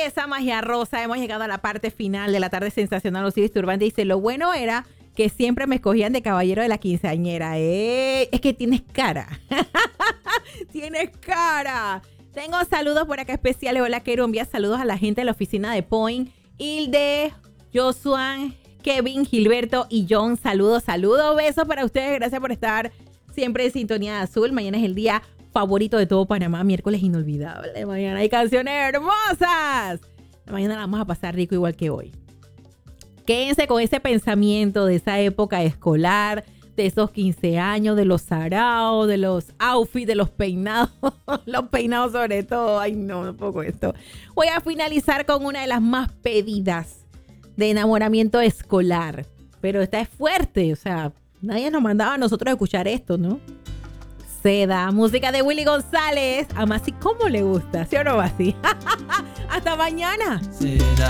esa magia rosa, hemos llegado a la parte final de la tarde sensacional. Los Disturbante dice, lo bueno era que siempre me escogían de caballero de la quinceañera. Es que tienes cara. Tienes cara. Tengo saludos por acá especiales. Hola, quiero enviar saludos a la gente de la oficina de Point. Hilde, Josuan, Kevin, Gilberto y John. Saludos, besos para ustedes. Gracias por estar siempre en sintonía de azul. Mañana es el día favorito de todo Panamá. Miércoles inolvidable. Mañana hay canciones hermosas. Mañana la vamos a pasar rico igual que hoy. Quédense con ese pensamiento de esa época escolar, de esos 15 años, de los saraos, de los outfits, de los peinados. Los peinados sobre todo. Ay, no puedo con esto. Voy a finalizar con una de las más pedidas de enamoramiento escolar. Pero esta es fuerte. O sea, nadie nos mandaba a nosotros a escuchar esto, ¿no? Seda, música de Willy González. A Masi, ¿cómo le gusta? ¿Sí o no, Masi? Hasta mañana.